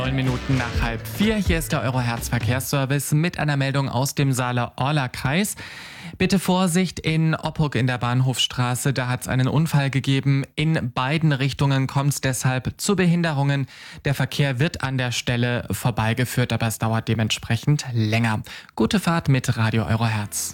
9 Minuten nach 3:30. Hier ist der Euro-Hertz Verkehrsservice mit einer Meldung aus dem Saale-Orla-Kreis. Bitte Vorsicht in Oppurg in der Bahnhofstraße. Da hat es einen Unfall gegeben. In beiden Richtungen kommt es deshalb zu Behinderungen. Der Verkehr wird an der Stelle vorbeigeführt, aber es dauert dementsprechend länger. Gute Fahrt mit Radio Euro-Hertz.